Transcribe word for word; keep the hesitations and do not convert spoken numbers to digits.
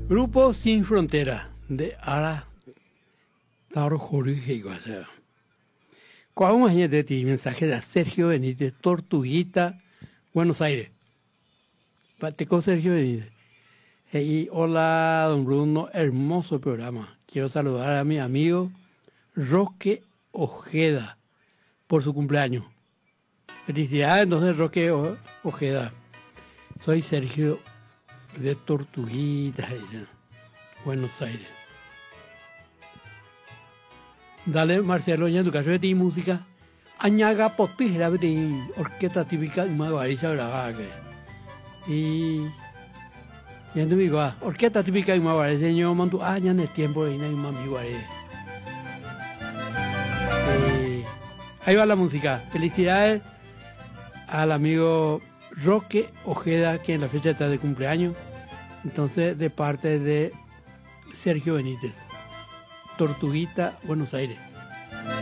Grupo Sin Frontera de Ara Taro Jorge Iguazá. Cuando de ti mensaje de Sergio Benítez, Tortuguita, Buenos Aires. Pateco Sergio Benítez. Hey, hola, don Bruno, hermoso programa. Quiero saludar a mi amigo Roque Ojeda por su cumpleaños. Felicidades, entonces, Roque Ojeda. Soy Sergio de Tortuguita, Buenos Aires. Dale, Marcelo, ya en tu caso de ti música. Añaga potis, la de orquesta típica de Maguariza, ¿verdad? Y. Ya te digo, orquesta típica de Maguariza, señor Mantu, ah, ya en el tiempo de Ina y Mami Guaré. Ahí va la música. Felicidades al amigo Roque Ojeda, que en la fecha está de cumpleaños. Entonces, de parte de Sergio Benítez. Tortuguita, Buenos Aires.